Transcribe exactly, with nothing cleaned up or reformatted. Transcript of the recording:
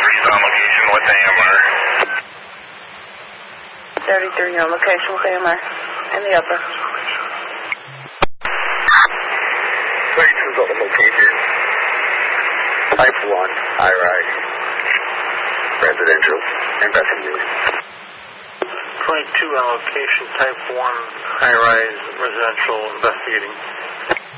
thirty-three on location with A M R. thirty-three on location with A M R. In the upper. thirty-two on location. Type one, high-rise. Residential. Investigating. twenty-two on location, type one, high-rise, residential, investigating.